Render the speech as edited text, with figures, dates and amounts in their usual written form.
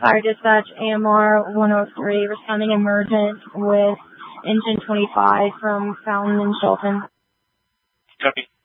Fire dispatch AMR 103, responding emergent with engine 25 from Fountain and Shelton. Copy.